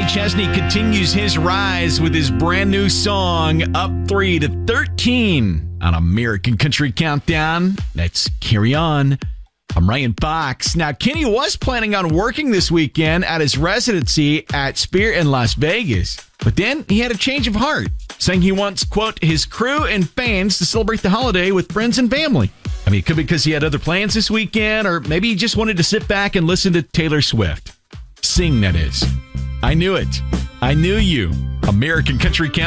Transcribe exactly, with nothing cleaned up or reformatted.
Chesney continues his rise with his brand new song, Up three to thirteen on American Country Countdown. Let's carry on. I'm Ryan Fox. Now, Kenny was planning on working this weekend at his residency at Spear in Las Vegas, but then he had a change of heart, saying he wants, quote, his crew and fans to celebrate the holiday with friends and family. I mean, it could be because he had other plans this weekend, or maybe he just wanted to sit back and listen to Taylor Swift. Sing, that is. I knew it. I knew you. American Country Countdown.